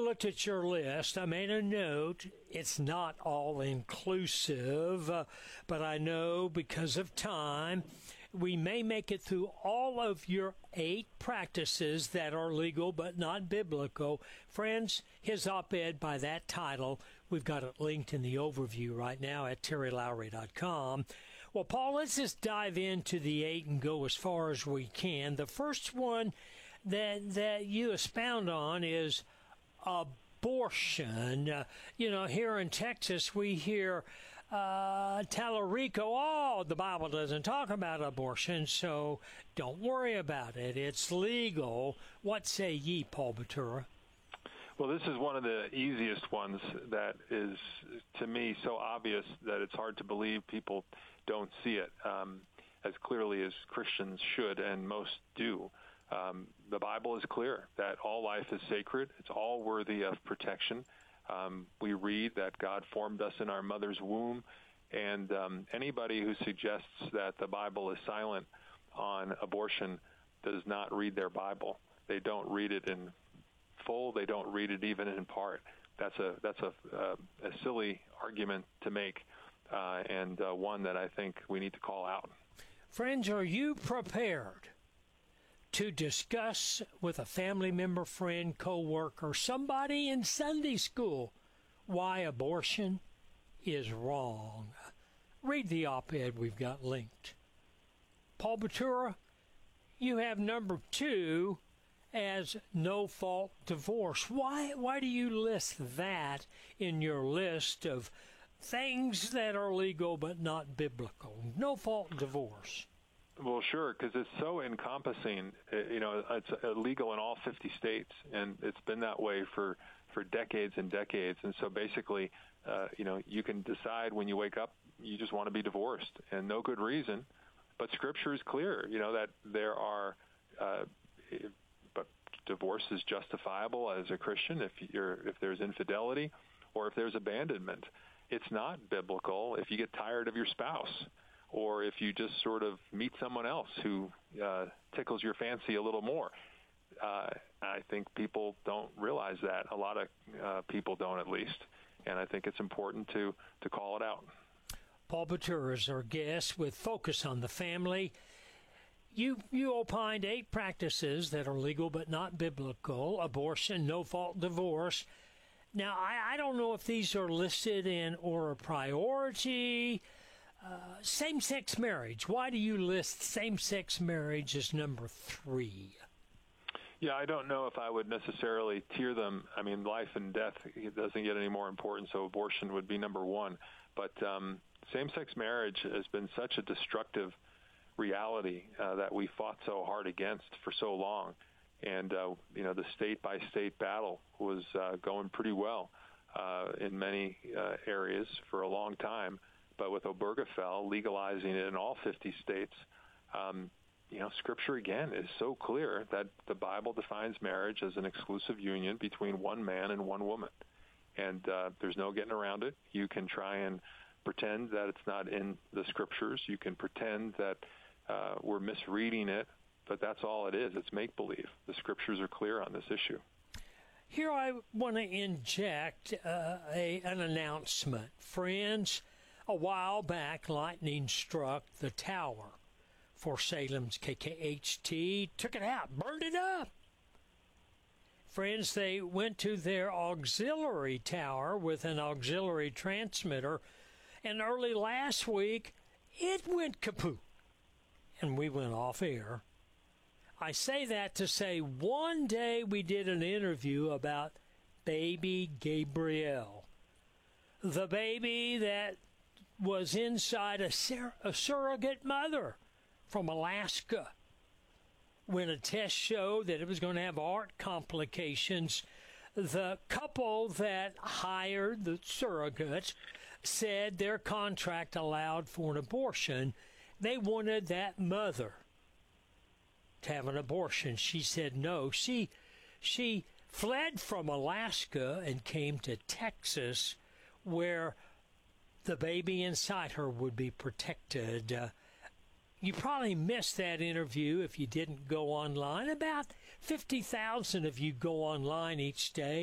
looked at your list. I made a note. It's not all inclusive, but I know because of time, we may make it through all of your 8 practices that are legal but not biblical. Friends, his op-ed by that title, we've got it linked in the overview right now at terrylowry.com. Well, Paul, let's just dive into the 8 and go as far as we can. The first one that you expound on is abortion. Here in Texas, we hear Tallarico, the Bible doesn't talk about abortion, so don't worry about it. It's legal. What say ye, Paul Batura? Well, this is one of the easiest ones that is, to me, so obvious that it's hard to believe people don't see it as clearly as Christians should, and most do. The Bible is clear that all life is sacred. It's all worthy of protection. We read that God formed us in our mother's womb, and anybody who suggests that the Bible is silent on abortion does not read their Bible. They don't read it in full. They don't read it even in part. That's a silly argument to make, and one that I think we need to call out. Friends, are you prepared to discuss with a family member, friend, co-worker, somebody in Sunday school why abortion is wrong? Read the op-ed we've got linked. Paul Batura, you have number 2 as no-fault divorce. Why do you list that in your list of things that are legal but not biblical? No-fault divorce. Well, sure, because it's so encompassing. It's illegal in all 50 states, and it's been that way for decades and decades. And so basically, you can decide when you wake up you just want to be divorced, and no good reason. But Scripture is clear, that there are, but divorce is justifiable as a Christian if there's infidelity or if there's abandonment. It's not biblical if you get tired of your spouse, or if you just sort of meet someone else who tickles your fancy a little more. I think people don't realize that. A lot of people don't, at least. And I think it's important to call it out. Paul Batura is our guest with Focus on the Family. You opined 8 practices that are legal but not biblical: abortion, no-fault divorce. Now, I don't know if these are listed in order of priority. Same-sex marriage. Why do you list same-sex marriage as number 3? Yeah, I don't know if I would necessarily tier them. I mean, life and death, it doesn't get any more important, so abortion would be number 1. But same-sex marriage has been such a destructive reality that we fought so hard against for so long. And, the state-by-state battle was going pretty well in many areas for a long time. But with Obergefell legalizing it in all 50 states, Scripture, again, is so clear that the Bible defines marriage as an exclusive union between one man and one woman. And there's no getting around it. You can try and pretend that it's not in the Scriptures. You can pretend that we're misreading it, but that's all it is. It's make-believe. The Scriptures are clear on this issue. Here I want to inject an announcement. Friends, a while back, lightning struck the tower for Salem's KKHT, took it out, burned it up. Friends, they went to their auxiliary tower with an auxiliary transmitter, and early last week, it went kaput, and we went off air. I say that to say one day we did an interview about baby Gabrielle, the baby that was inside a surrogate mother from Alaska. When a test showed that it was going to have heart complications, the couple that hired the surrogate said their contract allowed for an abortion. They wanted that mother to have an abortion. She said no. She fled from Alaska and came to Texas, where the baby inside her would be protected. You probably missed that interview if you didn't go online. About 50,000 of you go online each day.